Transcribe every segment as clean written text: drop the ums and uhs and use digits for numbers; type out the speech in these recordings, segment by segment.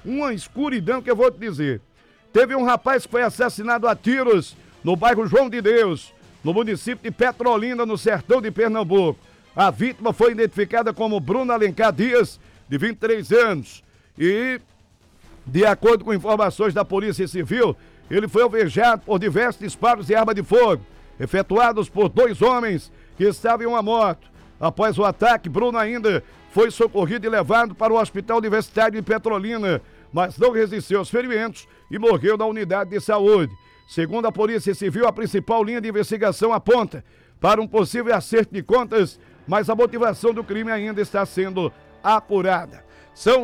uma escuridão que eu vou te dizer. Teve um rapaz que foi assassinado a tiros no bairro João de Deus, no município de Petrolina, no sertão de Pernambuco. A vítima foi identificada como Bruno Alencar Dias, de 23 anos. E, de acordo com informações da Polícia Civil, ele foi alvejado por diversos disparos de arma de fogo, efetuados por 2 homens que estavam em uma moto. Após o ataque, Bruno ainda foi socorrido e levado para o Hospital Universitário de Petrolina, mas não resistiu aos ferimentos e morreu na unidade de saúde. Segundo a Polícia Civil, a principal linha de investigação aponta para um possível acerto de contas, mas a motivação do crime ainda está sendo apurada. São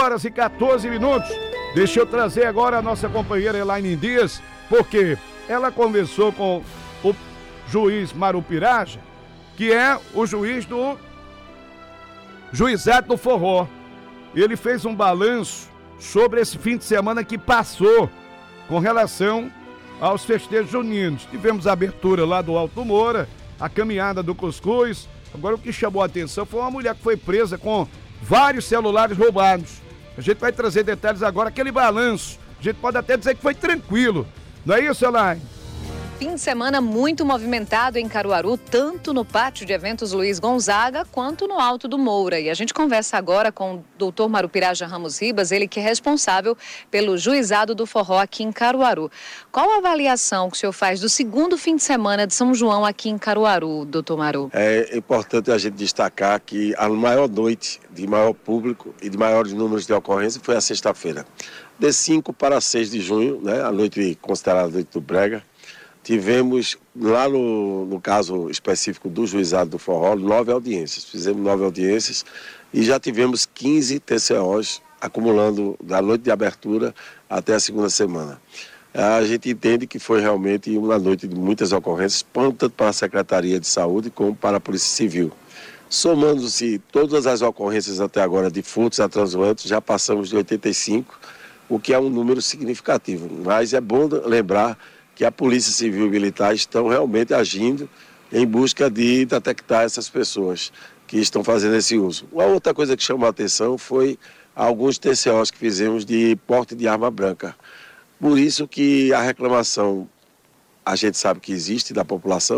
6h14. Deixa eu trazer agora a nossa companheira Elaine Dias, porque ela conversou com o juiz Marupiraja, que é o juiz do Juizado do Forró. Ele fez um balanço sobre esse fim de semana que passou com relação aos festejos juninos. Tivemos a abertura lá do Alto Moura, a caminhada do Cuscuz. Agora o que chamou a atenção foi uma mulher que foi presa com vários celulares roubados. A gente vai trazer detalhes agora, aquele balanço. A gente pode até dizer que foi tranquilo. Não é isso, Elaine? Fim de semana muito movimentado em Caruaru, tanto no pátio de eventos Luiz Gonzaga, quanto no Alto do Moura. E a gente conversa agora com o doutor Marupiraja Ramos Ribas, ele que é responsável pelo Juizado do Forró aqui em Caruaru. Qual a avaliação que o senhor faz do segundo fim de semana de São João aqui em Caruaru, doutor Maru? É importante a gente destacar que a maior noite de maior público e de maiores números de ocorrência foi a sexta-feira. De 5 para 6 de junho, né, a noite considerada noite do Brega. Tivemos, lá no caso específico do Juizado do Forró, 9 audiências. Fizemos 9 audiências e já tivemos 15 TCOs acumulando da noite de abertura até a segunda semana. A gente entende que foi realmente uma noite de muitas ocorrências, tanto para a Secretaria de Saúde como para a Polícia Civil. Somando-se todas as ocorrências até agora de furtos a transuantes, já passamos de 85, o que é um número significativo. Mas é bom lembrar que a Polícia Civil e Militar estão realmente agindo em busca de detectar essas pessoas que estão fazendo esse uso. Uma outra coisa que chamou a atenção foi alguns TCOs que fizemos de porte de arma branca. Por isso que a reclamação, a gente sabe que existe da população,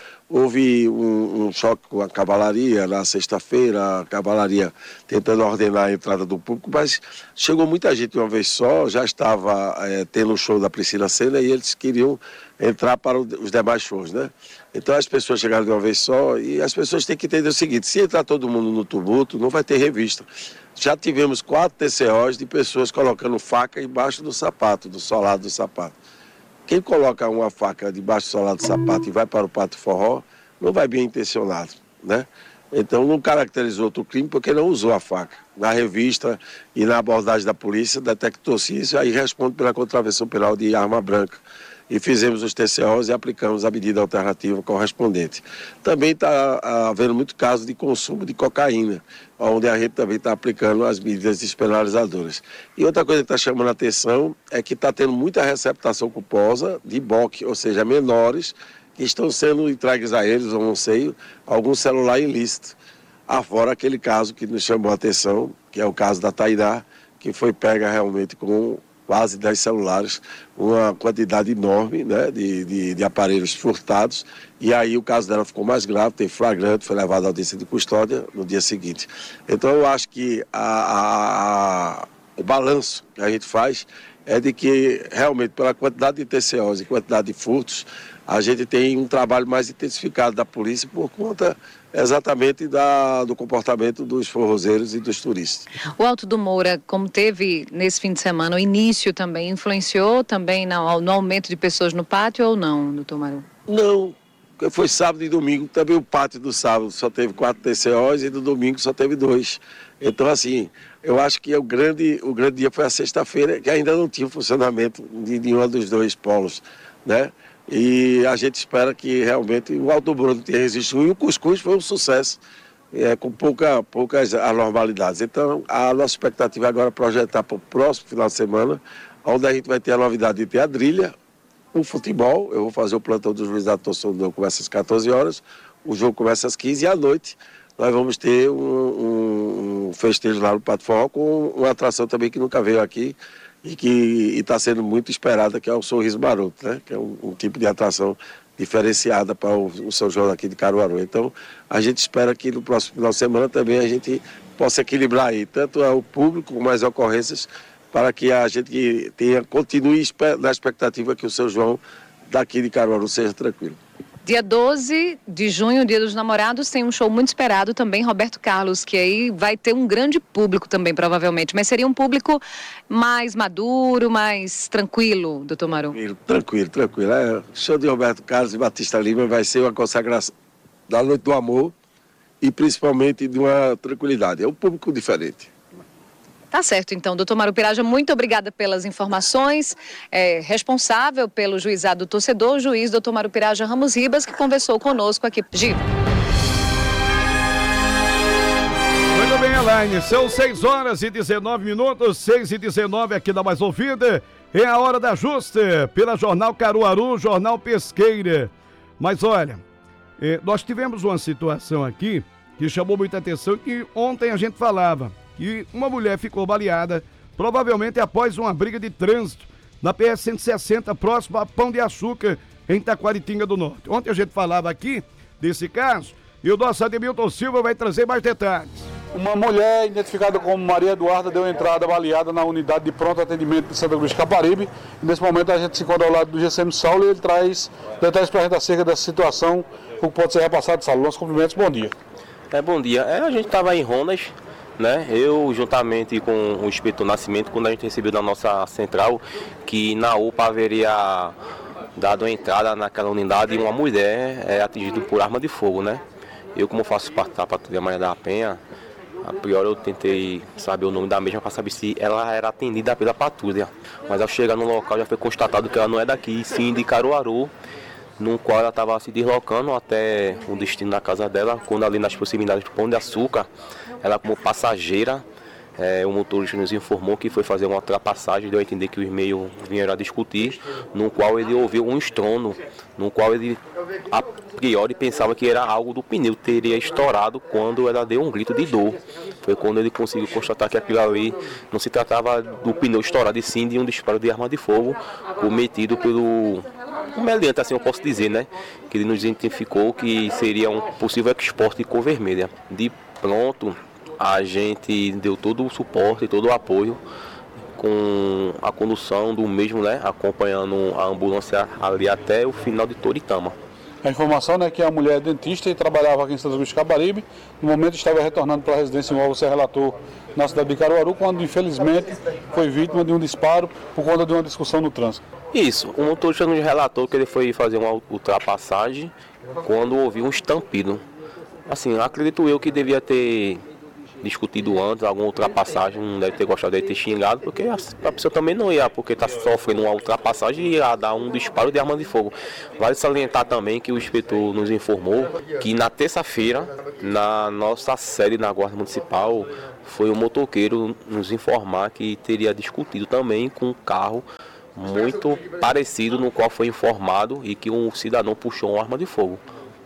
houve um choque com a cavalaria na sexta-feira, a cavalaria tentando ordenar a entrada do público, mas chegou muita gente de uma vez só, já estava tendo um show da Priscila Senna e eles queriam entrar para os demais shows, né? Então as pessoas chegaram de uma vez só e as pessoas têm que entender o seguinte, se entrar todo mundo no tumulto, não vai ter revista. Já tivemos 4 TCOs de pessoas colocando faca embaixo do sapato, do solado do sapato. Quem coloca uma faca debaixo do solado do sapato e vai para o pátio forró, não vai bem intencionado, né? Então não caracterizou outro crime porque não usou a faca. Na revista e na abordagem da polícia detectou-se isso, aí responde pela contravenção penal de arma branca. E fizemos os TCOs e aplicamos a medida alternativa correspondente. Também está havendo muito caso de consumo de cocaína, onde a gente também está aplicando as medidas despenalizadoras. E outra coisa que está chamando a atenção é que está tendo muita receptação culposa de BOC, ou seja, menores que estão sendo entregues a eles, ou não sei, algum celular ilícito. Afora aquele caso que nos chamou a atenção, que é o caso da Tainá, que foi pega realmente com quase 10 celulares, uma quantidade enorme, né, de aparelhos furtados, e aí o caso dela ficou mais grave, teve flagrante, foi levado à audiência de custódia no dia seguinte. Então eu acho que o balanço que a gente faz é de que realmente pela quantidade de TCOs e quantidade de furtos, a gente tem um trabalho mais intensificado da polícia por conta exatamente do comportamento dos forrozeiros e dos turistas. O Alto do Moura, como teve nesse fim de semana, o início também influenciou também no aumento de pessoas no pátio ou não, doutor Maru? Não, foi sábado e domingo, também o pátio do sábado só teve 4 TCOs e do domingo só teve 2. Então, assim, eu acho que o grande dia foi a sexta-feira, que ainda não tinha funcionamento de nenhum dos 2 polos, né? E a gente espera que realmente o Alto do Moura tenha resistido. E o Cuscuz foi um sucesso, com poucas anormalidades. Então, a nossa expectativa agora é projetar para o próximo final de semana, onde a gente vai ter a novidade de ter a trilha, o futebol. Eu vou fazer o plantão do Juizado do Torcedor, começa às 14 horas, o jogo começa às 15 e à noite nós vamos ter um festejo lá no Pato Forró com uma atração também que nunca veio aqui e que está sendo muito esperada, que é o Sorriso Maroto, né? Que é um tipo de atração diferenciada para o São João aqui de Caruaru. Então, a gente espera que no próximo final de semana também a gente possa equilibrar aí, tanto o público como as ocorrências, para que a gente continue na expectativa que o São João daqui de Caruaru seja tranquilo. Dia 12 de junho, Dia dos Namorados, tem um show muito esperado também, Roberto Carlos, que aí vai ter um grande público também, provavelmente. Mas seria um público mais maduro, mais tranquilo, doutor Maru? Tranquilo. O show de Roberto Carlos e Batista Lima vai ser uma consagração da Noite do Amor e principalmente de uma tranquilidade. É um público diferente. Tá certo, então, doutor Maru Piraja, muito obrigada pelas informações. Responsável pelo juizado do torcedor, o juiz doutor Maru Piraja Ramos Ribas, que conversou conosco aqui. Giva. Muito bem, Elaine, são 6h19, 6h19 aqui da Mais Ouvida. É a hora da justa, pela Jornal Caruaru, Jornal Pesqueira. Mas olha, nós tivemos uma situação aqui que chamou muita atenção, que ontem a gente falava. Que uma mulher ficou baleada, provavelmente após uma briga de trânsito, na PS-160, próximo a Pão de Açúcar, em Taquaritinga do Norte. Ontem a gente falava aqui desse caso, e o nosso Ademilton Silva vai trazer mais detalhes. Uma mulher identificada como Maria Eduarda deu entrada baleada na unidade de pronto atendimento de Santa Cruz de Caparibe. E nesse momento a gente se encontra ao lado do GCM Saulo e ele traz detalhes para a gente acerca dessa situação, o que pode ser repassado, Saulo. Nossos cumprimentos, bom dia. Bom dia. A gente estava em Rondas, né? Eu, juntamente com o inspetor Nascimento, quando a gente recebeu da nossa central que na UPA haveria dado a entrada naquela unidade e uma mulher atingida por arma de fogo, né? Eu, como faço parte da Patrulha Maria da Penha, a priori eu tentei saber o nome da mesma para saber se ela era atendida pela patrulha, mas ao chegar no local já foi constatado que ela não é daqui, sim de Caruaru, no qual ela estava se deslocando até o destino da casa dela, quando ali nas proximidades do Pão de Açúcar, ela como passageira, o motorista nos informou que foi fazer uma ultrapassagem, deu a entender que os meios vieram a discutir, no qual ele ouviu um estrondo, no qual ele a priori pensava que era algo do pneu, teria estourado quando ela deu um grito de dor. Foi quando ele conseguiu constatar que aquilo ali não se tratava do pneu estourado, e sim de um disparo de arma de fogo cometido pelo meliante, assim eu posso dizer, né? Que ele nos identificou que seria um possível export de cor vermelha. De pronto, a gente deu todo o suporte, todo o apoio com a condução do mesmo, né? Acompanhando a ambulância ali até o final de Toritama. A informação é que a mulher é dentista e trabalhava aqui em Santa Cruz de Caparibe. No momento estava retornando para a residência igual você relatou na cidade de Caruaru, quando infelizmente foi vítima de um disparo por conta de uma discussão no trânsito. Isso, o motorista nos relatou que ele foi fazer uma ultrapassagem quando ouviu um estampido. Assim, acredito eu que devia ter discutido antes alguma ultrapassagem, não deve ter gostado de ter xingado, porque a pessoa também não ia, porque está sofrendo uma ultrapassagem, e ia dar um disparo de arma de fogo. Vale salientar também que o inspetor nos informou que na terça-feira, na nossa sede na Guarda Municipal, foi o motoqueiro nos informar que teria discutido também com um carro muito parecido, no qual foi informado e que um cidadão puxou uma arma de fogo.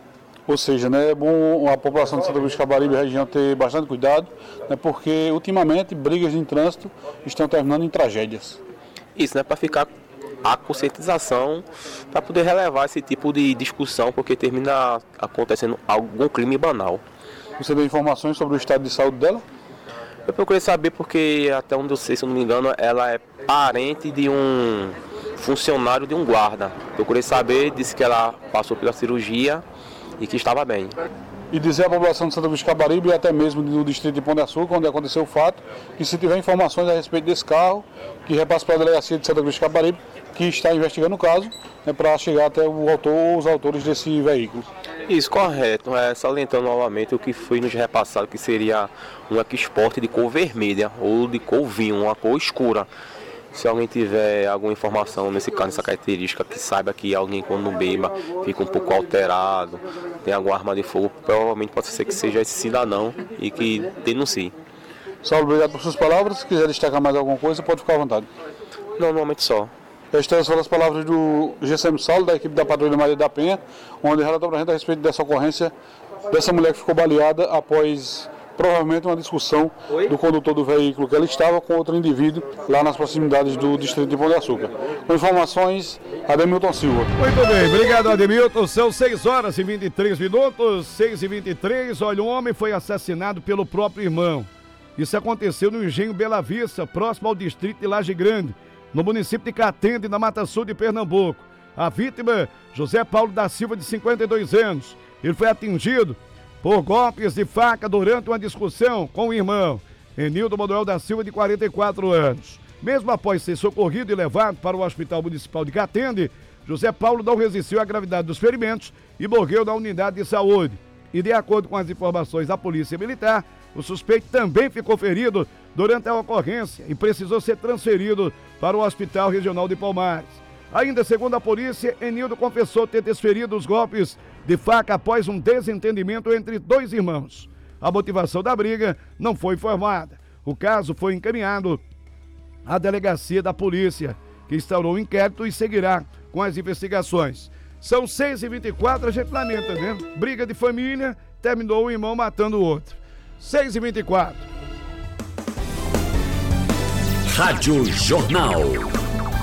Ou seja, né, é bom a população de Santa Cruz de Caparibe e região ter bastante cuidado, né, porque ultimamente brigas em trânsito estão terminando em tragédias. Isso, né, para ficar a conscientização, para poder relevar esse tipo de discussão, porque termina acontecendo algum crime banal. Você deu informações sobre o estado de saúde dela? Eu procurei saber porque, até onde eu sei, se eu não me engano, ela é parente de um funcionário de um guarda. Procurei saber, disse que ela passou pela cirurgia e que estava bem. E dizer à população de Santa Cruz de Caparibe e até mesmo do distrito de Pão de Açúcar, onde aconteceu o fato, que se tiver informações a respeito desse carro, que repasse para a delegacia de Santa Cruz de Caparibe, que está investigando o caso, né, para chegar até o autor ou os autores desse veículo. Isso, correto. Salientando novamente o que foi nos repassado, que seria um EcoSport de cor vermelha ou de cor vinho, uma cor escura. Se alguém tiver alguma informação nesse caso, nessa característica, que saiba que alguém quando beba fica um pouco alterado, tem alguma arma de fogo, provavelmente pode ser que seja esse cidadão e que denuncie. Saulo, obrigado por suas palavras. Se quiser destacar mais alguma coisa, pode ficar à vontade. Não, normalmente só. Estas foram as palavras do GCM Saulo, da equipe da Patrulha Maria da Penha, onde relatou para a gente a respeito dessa ocorrência dessa mulher que ficou baleada após provavelmente uma discussão do condutor do veículo que ela estava com outro indivíduo lá nas proximidades do distrito de Pão de Açúcar. Com informações, Ademilton Silva. Muito bem, obrigado Ademilton. São 6 horas e 23 minutos, 6h23. Olha, um homem foi assassinado pelo próprio irmão. Isso aconteceu no Engenho Bela Vista, próximo ao distrito de Laje Grande, no município de Catende, na Mata Sul de Pernambuco. A vítima, José Paulo da Silva, de 52 anos. Ele foi atingido por golpes de faca durante uma discussão com o irmão, Enildo Manuel da Silva, de 44 anos. Mesmo após ser socorrido e levado para o Hospital Municipal de Catende, José Paulo não resistiu à gravidade dos ferimentos e morreu na unidade de saúde. E de acordo com as informações da Polícia Militar, o suspeito também ficou ferido durante a ocorrência e precisou ser transferido para o Hospital Regional de Palmares. Ainda segundo a polícia, Enildo confessou ter desferido os golpes de faca após um desentendimento entre dois irmãos. A motivação da briga não foi informada. O caso foi encaminhado à delegacia da polícia, que instaurou um inquérito e seguirá com as investigações. São 6h24, a gente lamenta, né? Briga de família, terminou um irmão matando o outro. 6h24. Rádio Jornal.